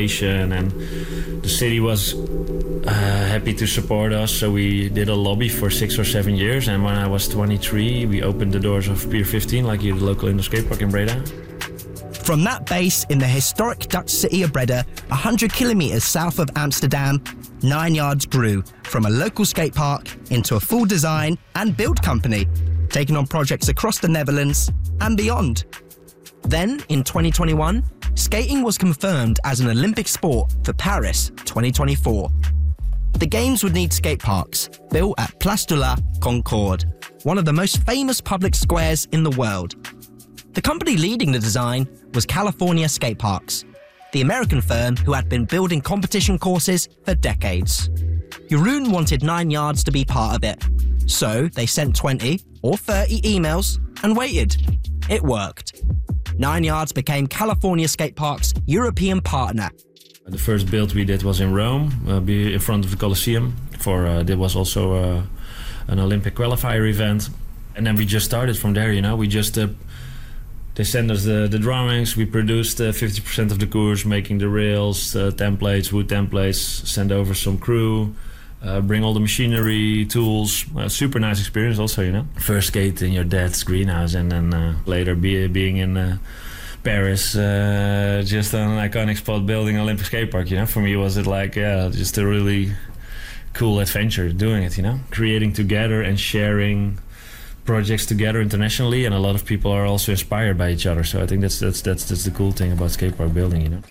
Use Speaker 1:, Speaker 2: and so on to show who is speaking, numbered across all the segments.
Speaker 1: education, and the city was happy to support us, so we did a lobby for 6 or 7 years, and when I was 23 we opened the doors of Pier 15, like the local indoor skate park in Breda.
Speaker 2: From that base in the historic Dutch city of Breda, 100 kilometres south of Amsterdam, 9 Yards grew from a local skate park into a full design and build company, taking on projects across the Netherlands and beyond. Then, in 2021, skating was confirmed as an Olympic sport for Paris 2024. The Games would need skate parks built at Place de la Concorde, one of the most famous public squares in the world. The company leading the design was California Skate Parks, the American firm who had been building competition courses for decades. Jeroen wanted 9 Yards to be part of it, so they sent 20 or 30 emails and waited. It worked. 9 Yards became California Skate Park's European partner.
Speaker 1: The first build we did was in Rome, in front of the Colosseum. There was also an Olympic qualifier event, and then we just started from there. We just they sent us the drawings. We produced 50% of the course, making the rails, templates, wood templates. Send over some crew, bring all the machinery, tools. Super nice experience, also. First skate in your dad's greenhouse, and then later being in Paris, just an iconic spot, building an Olympic skate park. For me, was it just a really cool adventure doing it. Creating together and sharing projects together internationally, and a lot of people are also inspired by each other. So I think that's the cool thing about skate park building.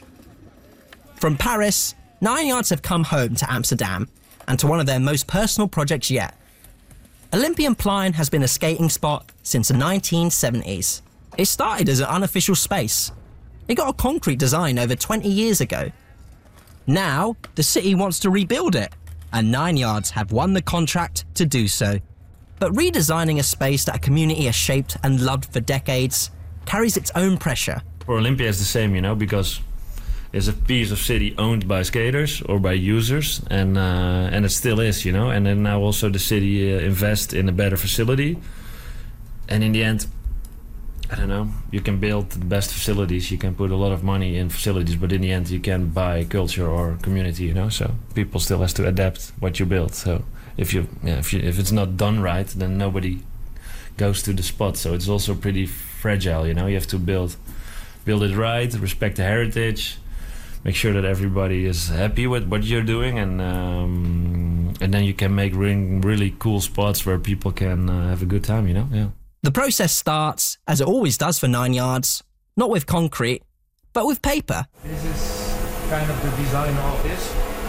Speaker 2: From Paris, 9 Yards have come home to Amsterdam, and to one of their most personal projects yet. Olympiaplein has been a skating spot since the 1970s. It started as an unofficial space. It got a concrete design over 20 years ago. Now, the city wants to rebuild it, and 9 Yards have won the contract to do so. But redesigning a space that a community has shaped and loved for decades carries its own pressure.
Speaker 1: For Olympia, it's the same, because it's a piece of city owned by skaters or by users, and it still is, And then now also the city invests in a better facility, and in the end, I don't know, you can build the best facilities, you can put a lot of money in facilities, but in the end you can buy culture or community, So people still has to adapt what you build. So if it's not done right, then nobody goes to the spot. So it's also pretty fragile, You have to build it right, respect the heritage, make sure that everybody is happy with what you're doing, and then you can make really cool spots where people can have a good time, Yeah.
Speaker 2: The process starts, as it always does for 9 Yards, not with concrete, but with paper.
Speaker 3: This is kind of the design office,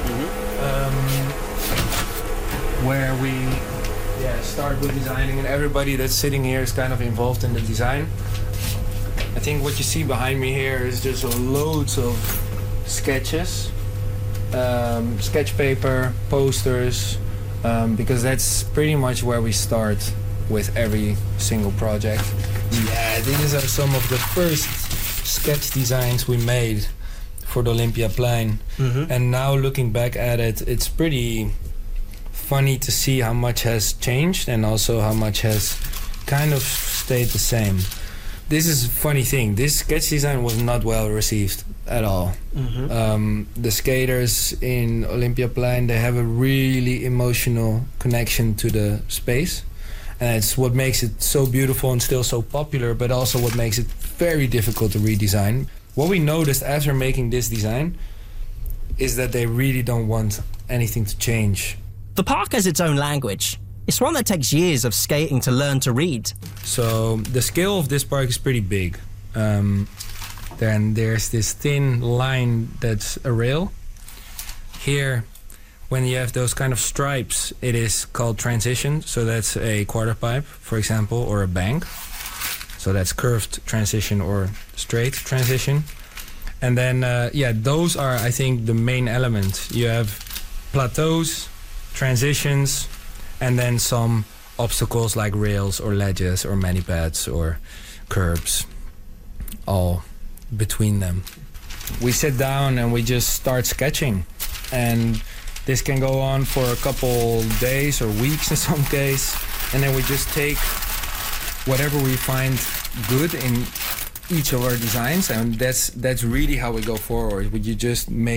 Speaker 3: where we start with designing, and everybody that's sitting here is kind of involved in the design. I think what you see behind me here is just loads of sketches, sketch paper, posters, because that's pretty much where we start with every single project. Yeah, these are some of the first sketch designs we made for the Olympiaplein. And now looking back at it, it's pretty funny to see how much has changed and also how much has kind of stayed the same. This is a funny thing. This sketch design was not well received at all. The skaters in Olympiaplein, they have a really emotional connection to the space. And it's what makes it so beautiful and still so popular, but also what makes it very difficult to redesign. What we noticed after making this design is that they really don't want anything to change.
Speaker 2: The park has its own language. It's one that takes years of skating to learn to read.
Speaker 3: So the scale of this park is pretty big. Then there's this thin line that's a rail. Here, when you have those kind of stripes, it is called transition. So that's a quarter pipe, for example, or a bank. So that's curved transition or straight transition. And then, those are, I think, the main elements. You have plateaus, transitions, and then some obstacles like rails or ledges or mani-pads or curbs, all between them. We sit down and we just start sketching. And this can go on for a couple days or weeks in some case, and then we just take whatever we find good in each of our designs, and that's really how we go forward. You just make